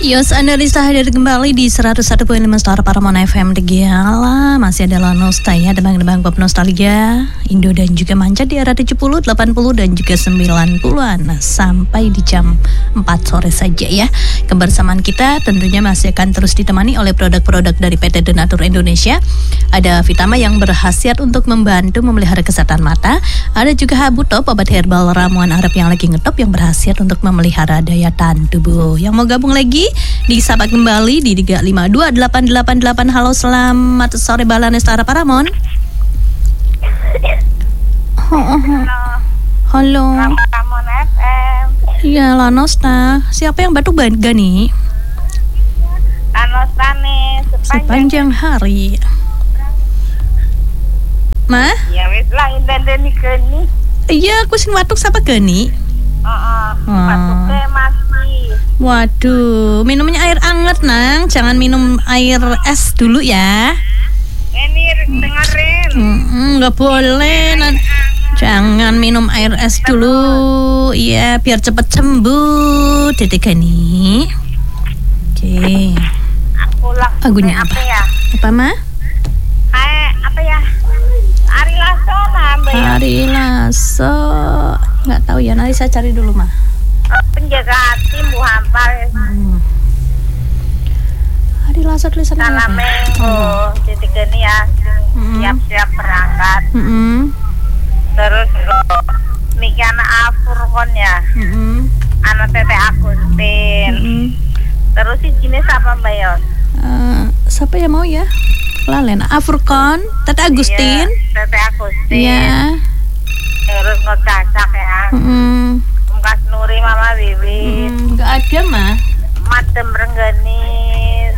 Yos, Anda bisa hadir kembali di 101.5 Star Paramount FM Tegala. Masih ada Lanosta ya, debang-debang pop nostalgia Indo dan juga manca di era 70, 80 dan juga 90-an. Nah, sampai di jam 4 sore saja ya. Kebersamaan kita tentunya masih akan terus ditemani oleh produk-produk dari PT Donatur Indonesia. Ada Vitama yang berkhasiat untuk membantu memelihara kesehatan mata. Ada juga Habutop, obat herbal ramuan Arab yang lagi ngetop yang berkhasiat untuk memelihara daya tahan tubuh. Yang mau gabung lagi disapa kembali di 3528888. Halo, selamat sore Balanesta Paramount. Halo. Paramount FM. Iya, Lanosta. Siapa yang batuk Gani? Lanosta nih sepanjang hari. Mah? Ya wis lah indendeni Gani. Iya, aku sing batuk siapa Gani? Batuknya masih. Waduh, minumnya air anget nang, jangan minum air es dulu ya. Ini dengerin. Nggak boleh, jangan minum air es dulu, ya biar cepet sembuh, Dedek Gani. Oke. Aku lagunya apa? Ya? Apa mah? Apa ya? Ari Lasso nambah ya. Ari Lasso, nggak tahu ya, nanti saya cari dulu mah. Penjaga hati Bu Hampal. Ari Lasso tulisannya apa? Salameng, Dedek Gani ya. Siap-siap berangkat. Terus Miki anak Afurkon ya. Anak Tete Agustin. Terus si jenis apa Mbak Yos? Siapa yang mau ya? Lalen Afurkon, Tete Agustin. Iya, Tete Agustin. Iya. Terus ngecacak ya. Mungkas Nuri Mama Wiwi. Enggak ada mah. Madem Rengganis.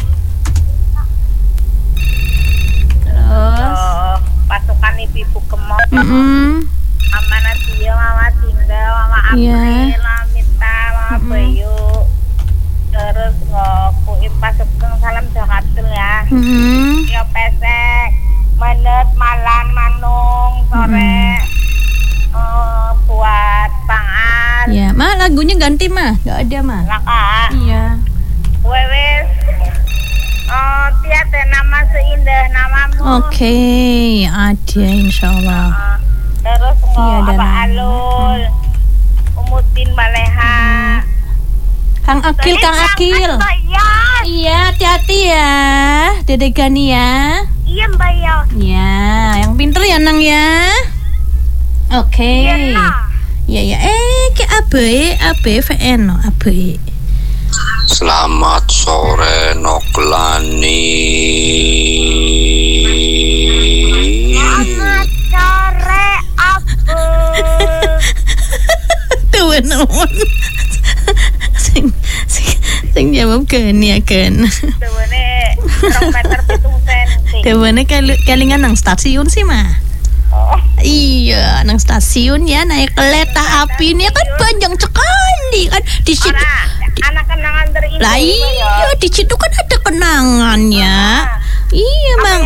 Terus pasukan Ibu Kemot. Mama Nadia, Mama Dinda, Mama April, Mama Mita, Mama Bayu. Terus ngokuin pasukan salam Jakatul ya. Ya pesek, Menet, Malan, Manung, sore. Buat Pangan. Ya, mah lagunya ganti mah, nggak ada mah. Laka. Iya. Wewes. Tiada nama seindah namamu. Oke, ada insyaallah. Terus ada apa Alul, Umutin Baleha. Kang Akil. Iya, hati-hati ya, Dedek Gani ya. Iya Mbak Yos. Ya, yang pinter ya Nang ya. Oke. Iya. Ke ABVN no AB. Selamat sore Noglani. Selamat sore Abu. Tuh naon. Sing jawab Gani ya kan. Dawane 2 meter 7 senti. Dawane kelingan nang stasiun sih mah. Iya, nang stasiun ya, naik kereta api ini kan panjang sekali kan di situ. Anak kenangan terindah. Lah iya, di situ kan ada kenangannya. Iya, Mang.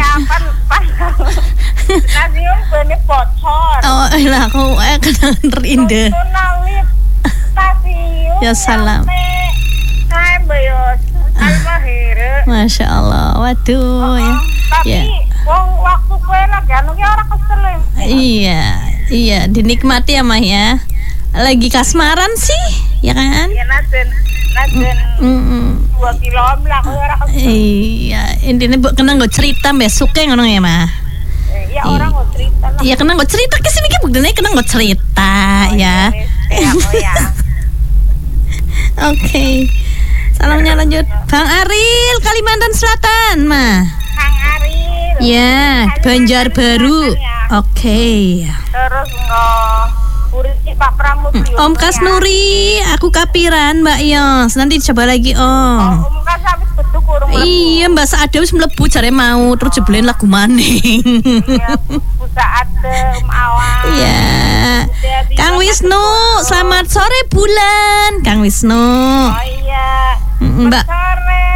Stasiun bener bocor. Oh, lah kok kenangan terindah. Stasiun. Ya salam. Hai Bayos. Almahir. Masya Allah, waduh ya. Tapi waktu gue lagi anu ki ora kesel. Iya, dinikmati ya Mah ya. Lagi kasmaran sih, ya kan? Ya naden 2 kilo lah ora kesel. Iya, intinya bu kena nggo cerita besoknya ngono ya Mah. Iya, orang nggo cerita lah. Iya, kena nggo cerita ke sini ki buktine kena nggo cerita ya. Oke. Salamnya lanjut Bang Aril, Kalimantan Selatan mah. Kang Aril. Ya, Banjarbaru. Oke. Terus Purisi Pak Pramudyo. Om Kasnuri, aku kapiran Mbak Yos. Nanti coba lagi Om. Om Kas habis beduk urung mlebu. Iya, Mbak Saada wis mlebu jare mau terus jeblen lagu maning. Iya, Busa Adem Awan. Iya. Kang Wisnu, selamat sore Bulan. Kang Wisnu. Oh iya. Mbak sore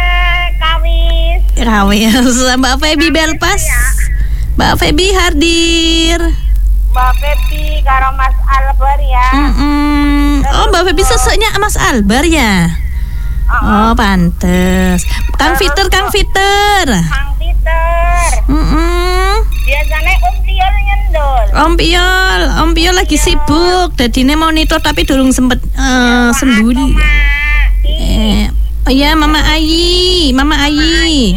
Kawis. Mbak Febi Belpas. Mbak Febi hadir. Mbak Febi karo Mas Albar ya. Oh, Mbak Febi seseknya Mas Albar ya. Oh, pantes. Kang Fiter. Kang Peter. Biasanya Om Piol lagi sibuk. Dadine monitor tapi durung sempet sembuli. Oh iya, Mama Ayi. Mama Ayah.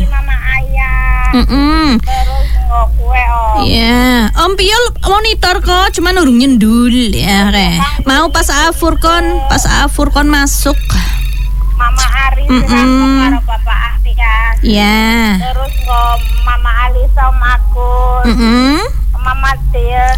Terus nggak kue Iya, Om Piol monitor kok, cuman urung nyendul ya kayak. Mau pas Afurkon masuk. Mama Ari karo Bapak Ati ya. Iya. Terus nggak Mama Alisa Om Agus. Mama Tia.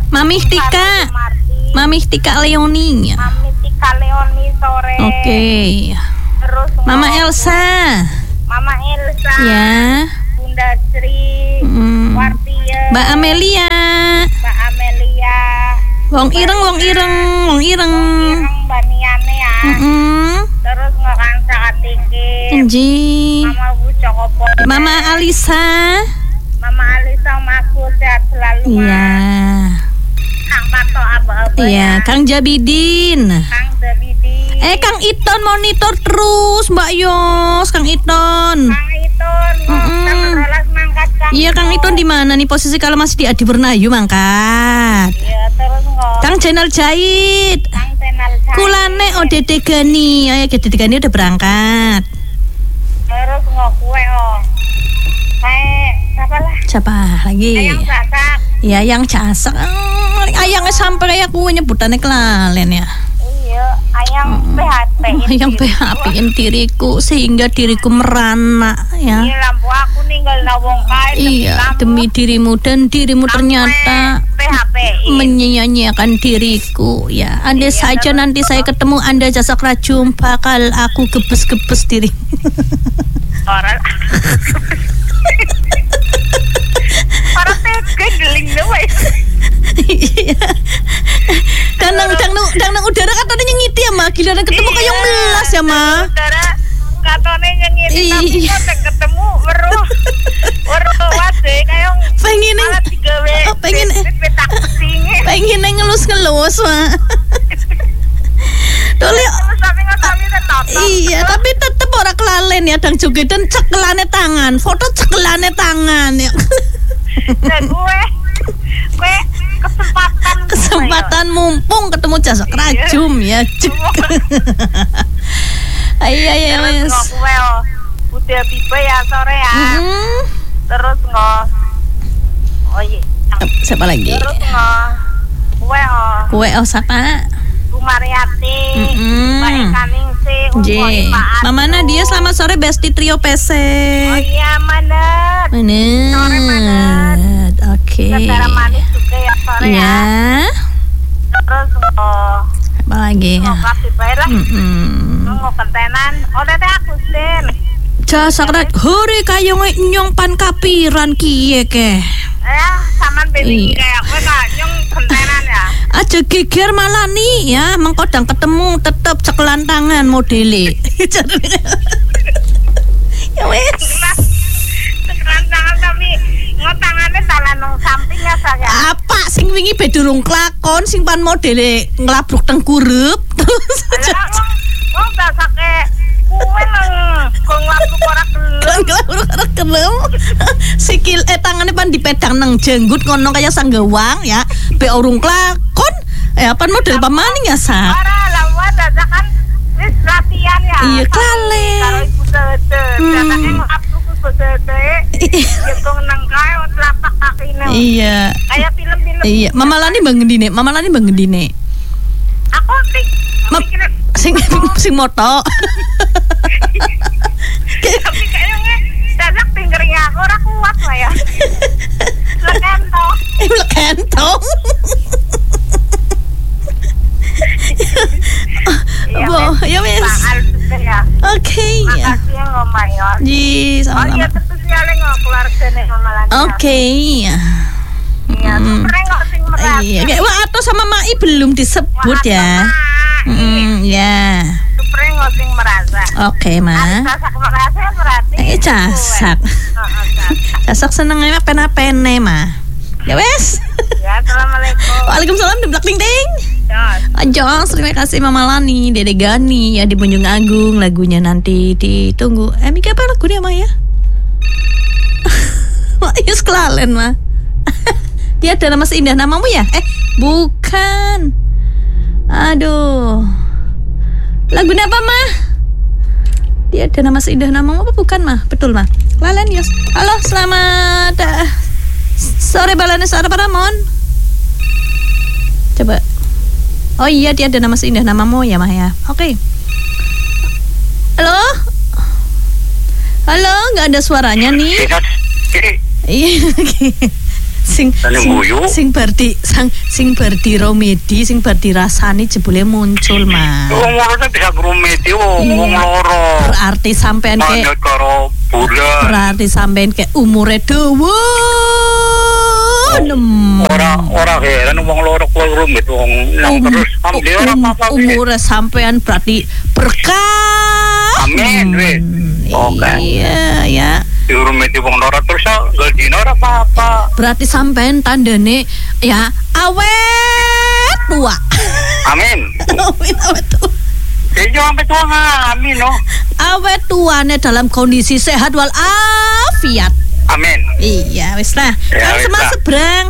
Mami Tika Leoni. Mami Tika Leoni sore. Oke. Terus Mama Elsa. Ya. Bunda Sri. Wartia. Mbak Amelia. Wong ireng. Baniane ya. Terus ngekan saat tinggi. Mama Bu Cokopo. Mama Alisa aku sehat selalu. Iya. Kang Pato aba-aba. Iya, Kang Jabidin. Kang Iton monitor terus, Mbak Yos. Kang Iton. Iya, Kang Iton di mana nih posisi kalau masih di Adi Bernayu mangkat? Iya, terus Kang Jenal Jahit. Kulane Dede Gani. Oh ya, Dede Gani udah berangkat. Terus kue Siapa lagi? Ayang Casak. Ya, yang casak. Ayangnya sampai kayak kue nyebutannya kelalen ya. Iya, ayang PHP-in diriku sehingga diriku merana ya. Iya, lampu aku ninggal nawong kain. Iya, demi dirimu dan dirimu ternyata menyanyiakan diriku ya. Andai saja nanti saya ketemu Anda Casak Rajum, bakal aku gebes-gebes diri. Orang tega geling dewe. Iya. Dan nang udara katanya nyengiti ya, Ma. Giliran ketemu kayak melas ya, Ma. Udara katanya nyengiti tapi kok ketemu weruh wate kayak pengen ngelus-ngelus, Ma. Iya, tapi tetep ora kelalen ya dang joget dan cekelane tangan. Foto cekelane tangan ya. Dan gue kesempatan mumpung ketemu Casak Rajum ya. Iya wes. Gue udah pipe ya sore ya. Terus siapa lagi? Terus kue siapa? Bu Mariati, Mbak Ekaningsi, Mama Nadia selamat sore Besti Trio PC. Oh iya, Manet. Sore Manet. Oke. Saudara manis juga ya sore ya. Terus apa lagi? Kasih bayar. Mau kentenan. Tete aku sen. Casak Rajum hore kayo nyong pan kapiran kiye ke. Saman beli kayak gue nyong kentenan ya. Aja geger malah nih ya, mengkodang ketemu tetep cekelan tangan modele. Ya wes. Cekelan tangan tapi tangannya talan nang sampingnya saya. Apa sing wingi bedurung klakon sing pan modele nglabruk tengkurup terus. Wong dasake kuwe nang nglabruk ora kelem. Sikil tangannya pan dipedang nang jenggut ngono kaya sanggawang ya. Be urung klakon. Pan model pamaning ya, Sa. Ora lawa dadakan wis latihan ya. Iya, kale. Karo ibu tete. Dadake nglabruk ibu tete. Gitu nang kae tlapak kakine. Iya. Kayak film-film. Iya, Mama Lani bang ngendine. Aku sing moto. Tapi kayaknya dadak pinggirnya aku ora kuat lah ya. Lekentong. Ya wes. Oke. Makasih ya Mayor. Sama-sama. Iya tentu sekali keluargane Mama Lani. Oke. Iya, sebenarnya sing merasa. Iya, kayak atau sama Mai belum disebut ya. Ya. Sebenarnya sing merasa. Oke, Ma. Casak merasa berarti. Casak. Casak senengnya pena-pene, Ma. Ya wes. Ya, assalamualaikum. Waalaikumsalam, deblak ding ding. Jos, terima kasih Mama Lani, Dede Gani ya di Bunjung Agung. Lagunya nanti ditunggu. Mika apa lagunya Maya? Wah, Yus kelalen mah. Dia ada nama seindah namamu ya? Bukan. Aduh. Lagunya apa mah? Dia ada nama seindah namamu apa bukan mah? Betul mah. Lalen Yus. Halo, selamat sore Balane Sara Paramon. Coba. Oh iya, dia ada nama seindah namamu ya mah ya. Oke. Halo? Halo, nggak ada suaranya nih. Iya. Sing berdi romedi, sing berdi rasani jebule muncul mah. Wong loro bisa gromedi wong loro. Berarti sampean ke berarti sampean ke umure dawa. Ora heran wong loro kuwi rumit wong nang terus ambil apa-apa. Umure sampean berarti berkah. Amin weh. Oke. Iya ya. Dirumeti wong loro terus gajinya ora apa-apa. Berarti sampean tandane ya awet tua. Amin. Amin awet tua. Sampai tua amin no. Awet tuane dalam kondisi sehat wal afiat. Amin. Iya wis lah. Kan seberang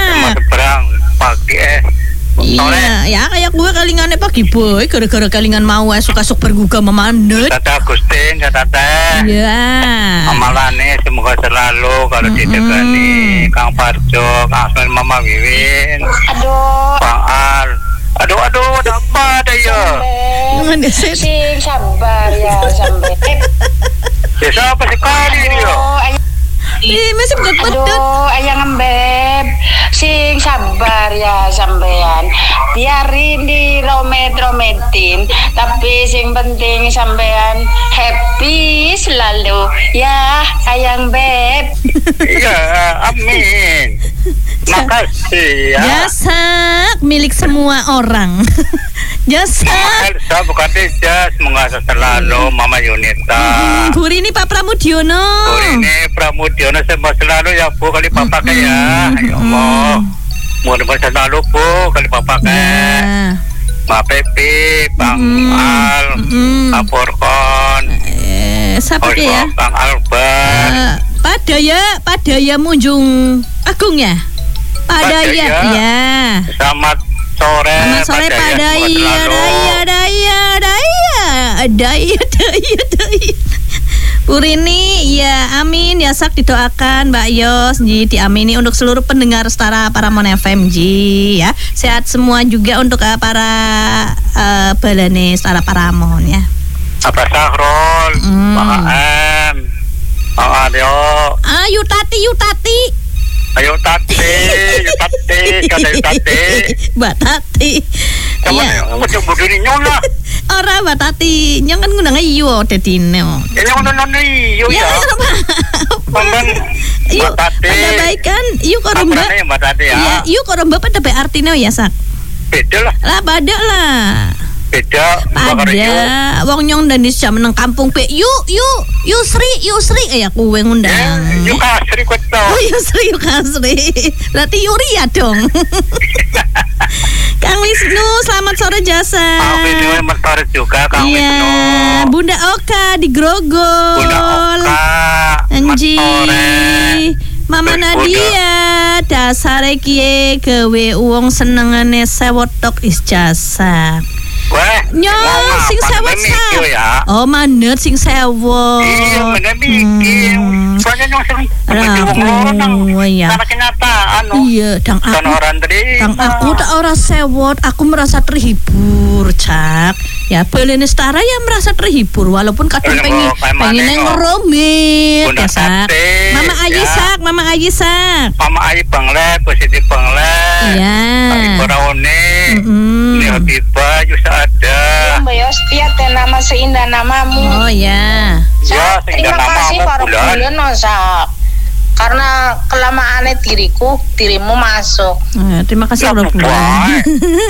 pagi Iya, ya kayak gue kalingane pagi boy, gara-gara kalingan mau esuk-esuk bergugah memandut. Tata Agustin, tata. Iya. Amalane semoga selalu kalau didegani Kang Parjo, Kang Asman, Mama Wiwin. Bang Al. Aduh, apa ada ya? Sing sabar ya sampai. Ya siapa sekali ini yo? Masih pedut. Ayang ngembeb. Sing sabar ya sampean. Biarin di romet-rometin, tapi sing penting sampean happy selalu ya ayang beb. Iya, amin. Makasih ya. Jasak milik semua orang. Jasak. Elsa bukan jas, mengasah selalu Mama Yunita. Buri ini Pak Pramudiono. Buri ini Pramudiono semua selalu ya Bu kali papa ya. Ya Allah. Mudah-mudahan selalu Bu kali papa Mbak Pepi, Bang Al, Aporkon. Siapa ya? Bang Albert. Padaya Munjung Agung ya? Padaya. Ya. Selamat sore Padaya. Purini ya amin ya sak didoakan Mbak Yos diamini untuk seluruh pendengar Setara Paramon FM ya. Sehat semua juga untuk para balane Setara Paramon ya. Apa Sahrul, Pak AM, Pak Aryo. Ayo Tati. Ayo Tati, kata Tati. Mbak Tati. Iya. Kamu coba diri nyola. Ora Mbak Tati, nyong kan ngundang iyo dedino. Ini ngundang iyo ya. Ngundang Mbak Tati. Ada baikan, iyo koromba. Apa Mbak Tati ya? Iya, iyo koromba pada be artinya ya sak. Beda lah. Lah beda lah. Beda. Pada wong nyong dan di meneng kampung pe. Yusri kayak kue ngundang. Yuk Kasri kau tahu. Oh Yusri. Berarti Yuria dong. Kang Wisnu, selamat sore Jasa. Kang Wisnu selamat sore juga Kang Wisnu. Iya, Bunda Oka di Grogol. Bunda Oka. Anji. Mama Nadia, dasare kiye gawe wong senengane sewot-tok is jasa. Weh, nyong sing sewot ya. Oh manut sing sewot. Iya, mana mikir. Soalnya nyong sing wong loro nang sama kenyataan. Iya, dang aku tak ora sewot, aku merasa terhibur, Cak. Ya, balene Setara ya merasa terhibur walaupun kadang pengen ngeromit ya, Sak. Mama Ayi Sak. Mama Ayi Banglet, positif Banglet. Iya. Baraone. Ini Habibah juga ada. Mbak Yos, lihat nama seindah namamu. Oh ya. Ya, seindah namamu. Terima kasih para bulan Sak. Karena kelamaannya dirimu masuk. Terima kasih Bro Bulan.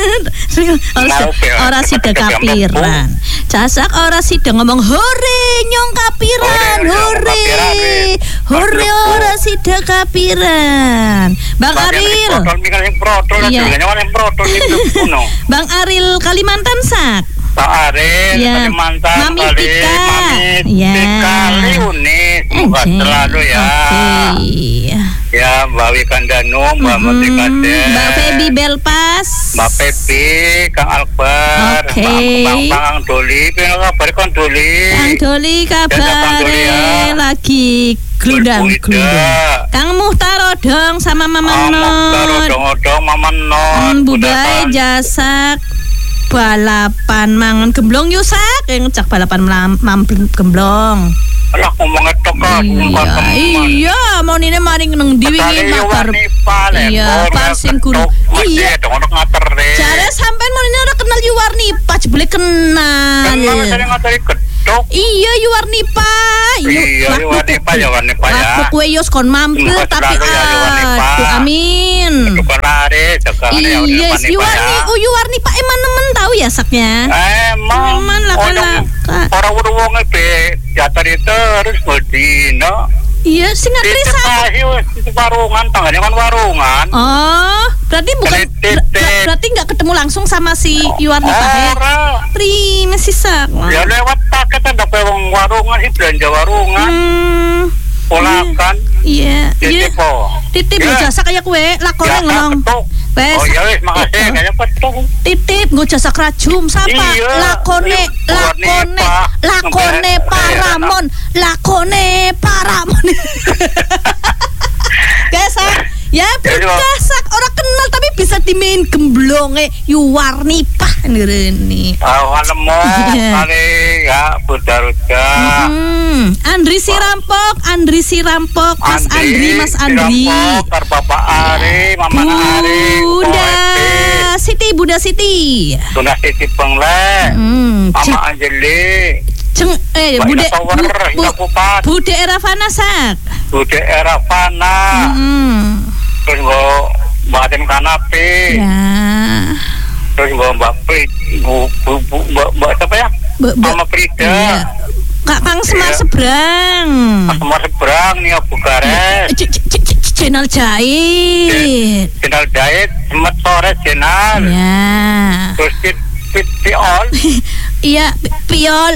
Ora sida kapiran. Jasak ora sida ngomong hore nyong kapiran, hore. Hore ora sida kapiran. Bang Aril. Bang Aril Kalimantan sak. Pak Aril Kalimantan. Mami Tika. Kali unik. Semoga selalu ya. Ya, Mbak Wikandanu, Mbak Menteri Kader, Mbak Febi Belpas, Mbak Febi, Kang Albar, Bang Doli, kabar Kang Doli. Kang Doli kabar lagi glundang. Kang Muhtar Odong sama Mama Not. Mama Not. Budaya Jasak balapan mangan gemblong yusak yang cak balapan gemblong. Lah ngomong etok iya mau nine maring nang diwingi makar iya parsing guru iya jare sampean mau nine ora kenal Yuwarnipa jebule kenal iya Yuwarnipa iya Yuwarnipa ya aku kowe yo kon mampir tapi amin iya Yuwarnipa emang nemen tahu ya saknya emang lah orang wong be jatah itu harus berdino. Iya, sing ngatri itu warungan, tangganya kan warungan. Oh, berarti bukan berarti nggak ketemu langsung sama si Yuwarnipa ya? Terima sih sak. Ya lewat paket ada pewong warungan sih belanja warungan. Polakan. Iya. Titip jasa kayak kue lakone ngomong. Oh iya wis makasih kayak petung. Titip nggo jasa krajum sapa? Lakone Paramon. Gesak. Ya, begasak orang kenal tapi bisa dimain gemblonge Yuwarnipa nireni. Alemo kali ya budaruda. Andri Sirampok, Mas Andri. Bapak Ari, Mama Ari. Bunda Siti. Pengle. Mama Anjeli. Bude Eravana sak. Bude Eravana. Terus Mbak Atin Kanape. Ya. Terus Mbak siapa ya? Mama Frida. Iya. Kang Semar Seberang. Semar Seberang nih Bukares. Channel Jahit. Semet sore channel. Ya. Terus Piol. Iya, Piol.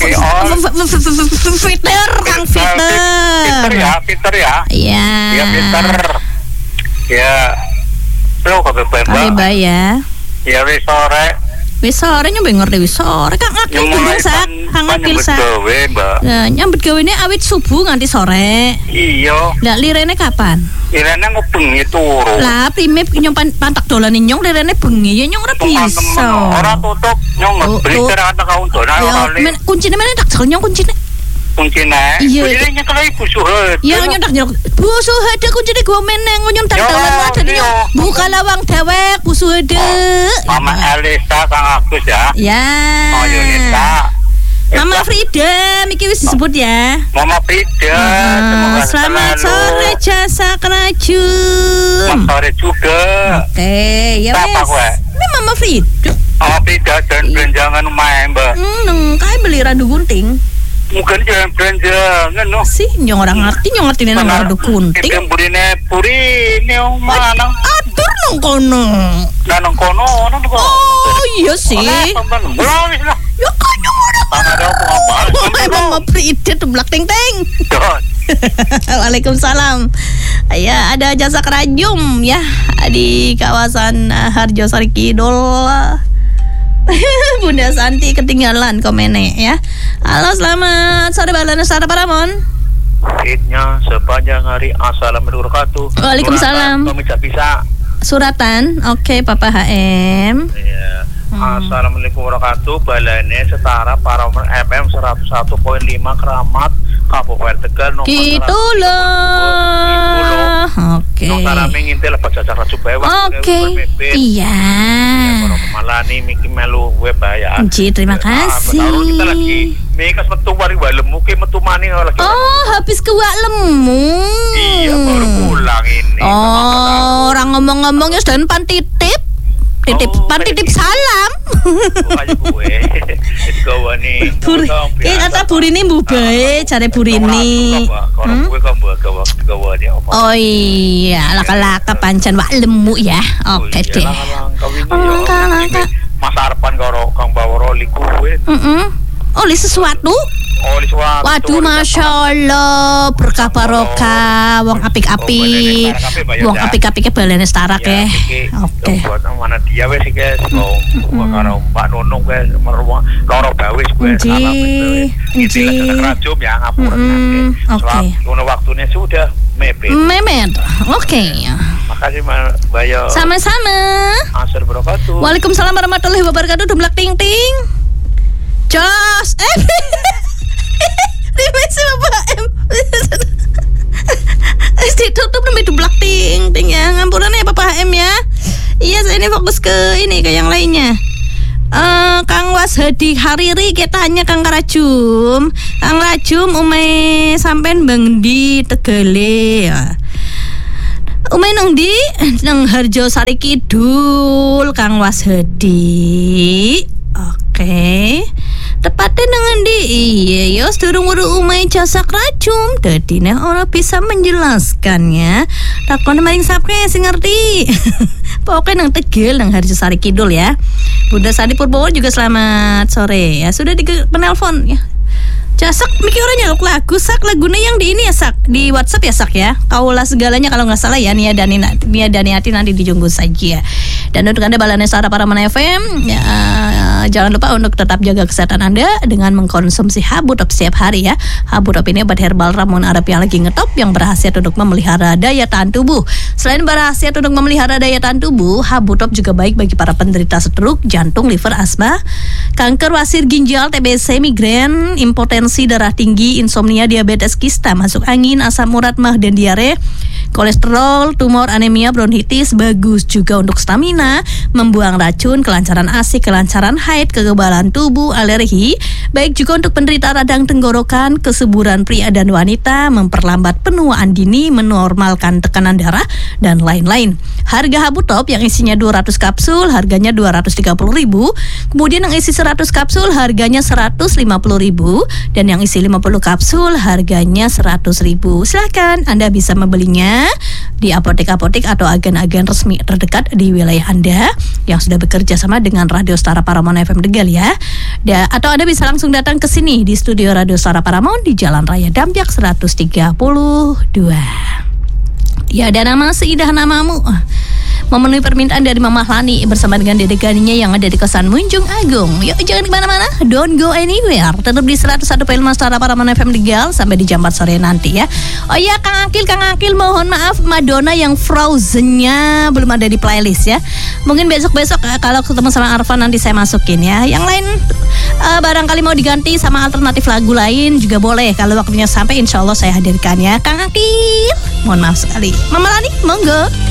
Fitter, Kang Fitter. Fitter ya. Iya. Iya Fitter. Ya. Lo kabeh ya. Ya wis sore nyoba ngerti wis sore. Kang Akil sak, Kang Akil sak. Nah, nyambut gawene awit subuh nganti sore. Iya. Lah lirene kapan? Lirene bengi turu. Lah prime nyong pantak dolane nyong lirene bengi ya nyong ora bisa. Ora tutup nyong beli terata kaun dolan ora. Kuncine meneh tak jel nyong kuncine. Kuncinya kalau ibu suhet. Iya nyentak nyok. Bu suhet kuncine gua meneng nyong tak dalan dadi nyong buka lawang dewek bu suhet. Mama Elisa Kang Agus ya. Ya. Oh Yunita. Mama Frida, miki wis disebut ya. Mama Frida. Selamat sore jasa kerajum. Selamat sore juga. Oke, ya wes. Ini Mama Frida. Mama Frida dan belanjangan main mbak. Kayak beli randu gunting. Mungkin jangan belanjangan no. Sih, nyong orang ngerti nang randu gunting. Kita buri ne mana? Atur nang kono. Nang kono. Oh iya sih. Belum lah. Ya kan nyong Mama Frida teblak ting-ting. Waalaikumsalam. Ya, ada jasa kerajum ya di kawasan Harjosari Kidul. Bunda Santi ketinggalan komennya ya. Halo, selamat sore Balana Sara Paramon. Idnya sepanjang hari. Assalamualaikum warahmatullahi wabarakatuh. Waalaikumsalam. Bisa. Suratan, oke Papa HM. Iya. Assalamualaikum warahmatullahi wabarakatuh. Balane setara Paramon FM 101.5 Keramat Kabupaten Tegal nomor gitu loh. Oke. Nomor ngintil baca cara coba. Oke. Iya. Malani miki melu web ya. Terima kasih. Kita lagi mekas metu wari walemu ke metu mani lagi. Oh, habis ke wak lemu. Iya, baru pulang ini. Oh, orang ngomong-ngomong ya dan pantitip. Titip salam. Kayak gue. Gawane. Kata Burini mbu bae, jare Burini. Kalau gue kan gawa dia. Oh iya, laka-laka pancen wak lemu ya. Oke deh. Laka-laka. Mas Arpan karo Kang Baworo kuwe. Oli sesuatu? Oli sesuatu. Waduh, Masya Allah, berkah barokah, wong apik-apik, wong apik-apik balene Starak ya. Oke. Mana dia wes guys, karo Mbak Nunung guys, loro bawis guys. Ini rajum ya ngapura. Oke. Ngono waktunya sudah mepet. Oke. Makasih Mbak Yo. Sama-sama. Asal barakatuh. Waalaikumsalam warahmatullahi wabarakatuh. Dumlak ting ting. Jos. Dimisi Bapak M. Ditutup demi dumlak ting ting ya. Ngampuran ya Bapak M ya. Iya, saya ini fokus ke yang lainnya. Kang Was Hadi Hariri kita hanya Kang Rajum. Kang Rajum umai sampean Bang di Tegale ya. Umai nang di nang Harjo Sari Kidul Kang Was Hadi. Oke. Tepatnya dengan di iya ya sedurung umai jasa Rajum. Dadi nek ora bisa menjelaskannya. Takon maring sapke sing ngerti. Pokoknya nang Tegel nang Harjo Sari Kidul ya. Bunda Sadi Purbowo juga selamat sore ya. Sudah di penelpon ya. Jasak mikir orangnya lagu sak lagunya yang di ini ya sak di WhatsApp ya sak ya. Kaulah segalanya kalau nggak salah ya Nia Daniati nanti dijunggu saja. Dan untuk Anda Balane Suara Paraman FM ya, jangan lupa untuk tetap jaga kesehatan Anda dengan mengkonsumsi Habutop setiap hari ya. Habutop ini obat herbal ramuan Arab yang lagi ngetop yang berkhasiat untuk memelihara daya tahan tubuh. Selain berkhasiat untuk memelihara daya tahan tubuh, Habutop juga baik bagi para penderita stroke, jantung, liver, asma, kanker, wasir ginjal, TBC, migrain, impotensi darah tinggi, insomnia, diabetes, kista, masuk angin, asam urat, mah dan diare, kolesterol, tumor, anemia, bronkitis. Bagus juga untuk stamina, membuang racun, kelancaran ASI, kelancaran haid, kekebalan tubuh, alergi. Baik juga untuk penderita radang tenggorokan, kesuburan pria dan wanita, memperlambat penuaan dini, menormalkan tekanan darah dan lain-lain. Harga Habutop yang isinya 200 kapsul harganya 230.000. Kemudian yang isi 100 kapsul harganya 150.000 dan yang isi 50 kapsul harganya 100.000. Silakan Anda bisa membelinya di apotek-apotek atau agen-agen resmi terdekat di wilayah Anda yang sudah bekerja sama dengan Radio Suara Paramount FM Tegal ya. Atau Anda bisa langsung datang ke sini di studio Radio Suara Paramount di Jalan Raya Dampyak 132. Ya, ada nama seindah namamu. Memenuhi permintaan dari Mama Lani bersama dengan Dede Ganinya yang ada di kosan Munjung Agung. Yuk jangan kemana-mana, don't go anywhere. Tetap di 101.5 Suara Paramount FM Tegal sampai di jam 4 sore nanti ya. Oh iya Kang Akil mohon maaf Madonna yang Frozen-nya belum ada di playlist ya. Mungkin besok-besok kalau ketemu sama Arfan nanti saya masukin ya. Yang lain barangkali mau diganti sama alternatif lagu lain juga boleh. Kalau waktunya sampai insya Allah saya hadirkan ya Kang Akil. Mohon maaf sekali. Mama Lani, monggo.